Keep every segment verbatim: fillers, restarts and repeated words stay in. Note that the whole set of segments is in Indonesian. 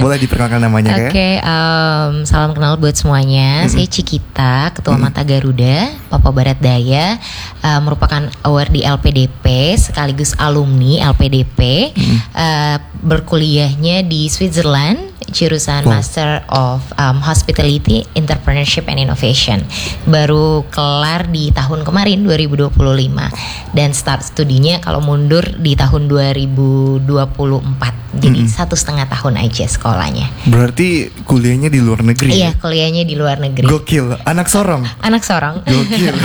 Boleh diperkenalkan namanya Kak? Oke, okay, um, salam kenal buat semuanya. Mm-hmm. Saya Cikita, Ketua mm-hmm. Mata Garuda Papua Barat Daya, uh, merupakan awardee L P D P sekaligus alumni L P D P. Mm-hmm. uh, Berkuliahnya di Switzerland, jurusan wow. Master of um, Hospitality, Entrepreneurship and Innovation. Baru kelar di tahun kemarin dua ribu dua puluh lima dan start studinya kalau mundur di tahun dua ribu dua puluh empat. Jadi mm-hmm. satu setengah tahun aja sekolahnya. Berarti kuliahnya di luar negeri? Iya, kuliahnya di luar negeri. Gokil, anak sorong. Anak sorong. Gokil.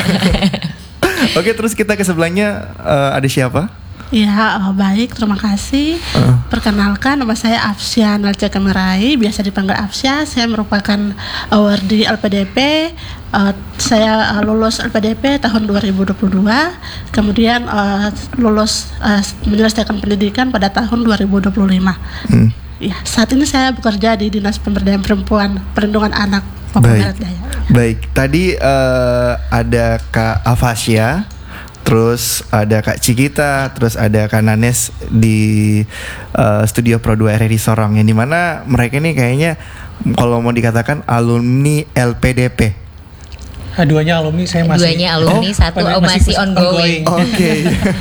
Oke, terus kita ke sebelahnya uh, ada siapa? Ya, oh, baik, terima kasih. Uh. Perkenalkan, nama saya Afsya Nalca Kemerai, biasa dipanggil Afsya. Saya merupakan awardee L P D P. Uh, saya uh, lulus L P D P tahun dua ribu dua puluh dua, kemudian uh, lulus uh, menyelesaikan pendidikan pada tahun dua ribu dua puluh lima. Hmm. Ya, saat ini saya bekerja di Dinas Pemberdayaan Perempuan, Perlindungan Anak Papua Barat Daya. Baik, tadi uh, ada Kak Afasya, terus ada Kak Cikita, terus ada Kak Nanes di uh, Studio Pro dua R R I Sorong, yang dimana mereka ini kayaknya kalau mau dikatakan alumni L P D P. Duanya alumni, saya masih. Duanya alumni, oh, satu oh, masih, masih ongoing. Oke. Okay.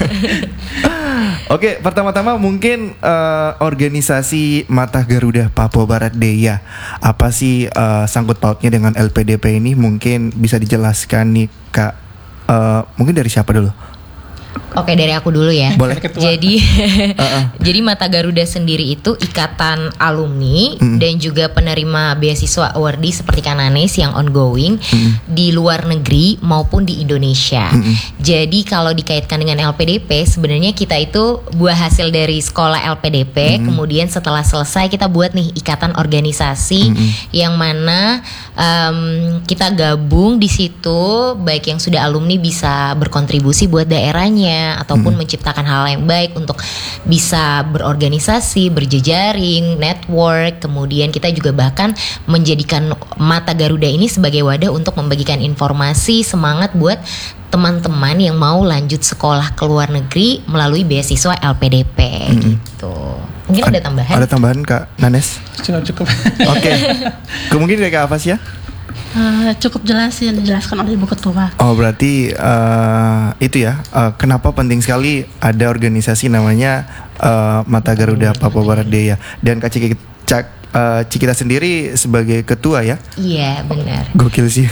Oke, okay, pertama-tama mungkin uh, organisasi Mata Garuda Papua Barat Daya, apa sih uh, sangkut pautnya dengan L P D P ini? Mungkin bisa dijelaskan nih Kak. Uh, mungkin dari siapa dulu? Oke, dari aku dulu ya. Boleh. Jadi, uh-uh. jadi Mata Garuda sendiri itu ikatan alumni mm. dan juga penerima beasiswa awardee seperti Kananes yang ongoing mm. di luar negeri maupun di Indonesia. Mm. Jadi kalau dikaitkan dengan L P D P, sebenarnya kita itu buah hasil dari sekolah L P D P. Mm. Kemudian setelah selesai kita buat nih ikatan organisasi mm. yang mana um, kita gabung di situ, baik yang sudah alumni bisa berkontribusi buat daerahnya ataupun hmm. menciptakan hal yang baik untuk bisa berorganisasi, berjejaring, network. Kemudian kita juga bahkan menjadikan Mata Garuda ini sebagai wadah untuk membagikan informasi, semangat buat teman-teman yang mau lanjut sekolah ke luar negeri melalui beasiswa L P D P hmm. gitu. Mungkin A- ada tambahan? Ada tambahan Kak Nanes? Cukup cukup. Oke. Okay. Kemungkinan kayak apa sih ya? Uh, cukup jelas yang dijelaskan oleh Ibu Ketua. Oh, berarti uh, itu ya, uh, kenapa penting sekali ada organisasi namanya uh, Mata Garuda Papua Barat Daya. Dan Kak Cikita, Cak, uh, Cikita sendiri sebagai ketua ya? Iya, benar. Gokil sih.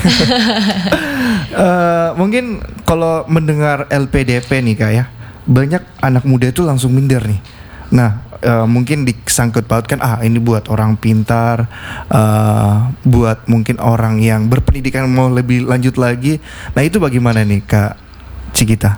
uh, mungkin kalau mendengar L P D P nih Kak ya, banyak anak muda itu langsung minder nih. Nah, Uh, mungkin disangkut pautkan ah ini buat orang pintar, uh, buat mungkin orang yang berpendidikan mau lebih lanjut lagi. Nah itu bagaimana nih Kak Cikita?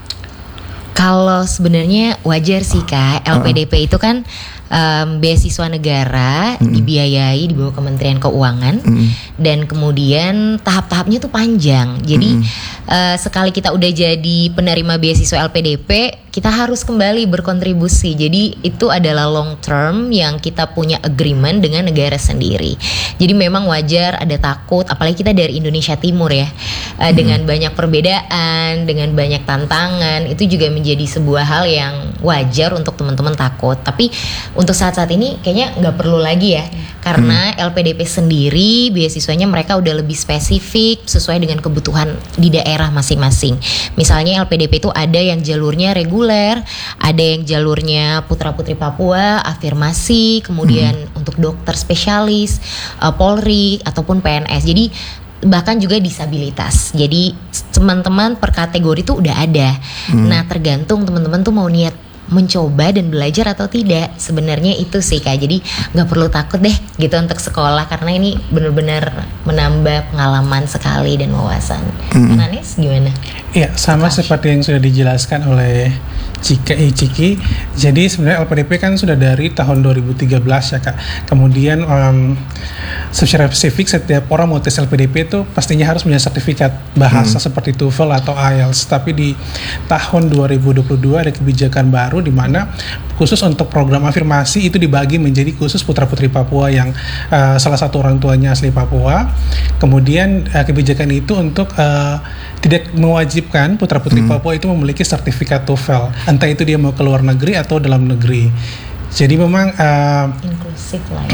Kalau sebenarnya wajar sih Kak, L P D P uh-uh. itu kan um, beasiswa negara, mm-hmm. dibiayai di bawah Kementerian Keuangan, mm-hmm. dan kemudian tahap-tahapnya tuh panjang. Jadi mm-hmm. uh, sekali kita udah jadi penerima beasiswa L P D P, kita harus kembali berkontribusi. Jadi itu adalah long term yang kita punya agreement dengan negara sendiri. Jadi memang wajar ada takut, apalagi kita dari Indonesia Timur ya, uh, hmm. dengan banyak perbedaan, dengan banyak tantangan. Itu juga menjadi sebuah hal yang wajar untuk teman-teman takut. Tapi untuk saat-saat ini kayaknya nggak perlu lagi ya, karena hmm. L P D P sendiri beasiswanya mereka udah lebih spesifik sesuai dengan kebutuhan di daerah masing-masing. Misalnya L P D P itu ada yang jalurnya reguler, ada yang jalurnya putra-putri Papua, afirmasi, kemudian hmm. untuk dokter spesialis, uh, Polri ataupun P N S. Jadi bahkan juga disabilitas. Jadi teman-teman per kategori itu udah ada. Hmm. Nah, tergantung teman-teman tuh mau niat mencoba dan belajar atau tidak. Sebenarnya itu sih Kak. Jadi nggak perlu takut deh gitu untuk sekolah, karena ini benar-benar menambah pengalaman sekali dan wawasan. Hmm. Kan Anis gimana? Iya, sama Sekali. Seperti yang sudah dijelaskan oleh Cika, eh, Ciki. Jadi sebenarnya L P D P kan sudah dari tahun dua ribu tiga belas ya Kak. Kemudian um, secara spesifik setiap orang mau tes L P D P itu pastinya harus punya sertifikat bahasa hmm. seperti TOEFL atau I E L T S. Tapi di tahun dua ribu dua puluh dua ada kebijakan baru di mana khusus untuk program afirmasi itu dibagi menjadi khusus putra-putri Papua yang uh, salah satu orang tuanya asli Papua. Kemudian uh, kebijakan itu untuk uh, tidak mewajibkan putra-putri hmm. Papua itu memiliki sertifikat TOEFL, entah itu dia mau ke luar negeri atau dalam negeri. Jadi memang uh, inklusif lah ya.